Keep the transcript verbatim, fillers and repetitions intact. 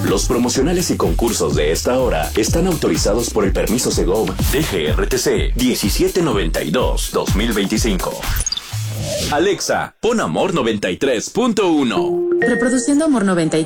Los promocionales y concursos de esta hora están autorizados por el permiso Segov D G R T C diecisiete noventa y dos guión dos mil veinticinco. Alexa, pon Amor noventa y tres punto uno. Reproduciendo Amor noventa y tres.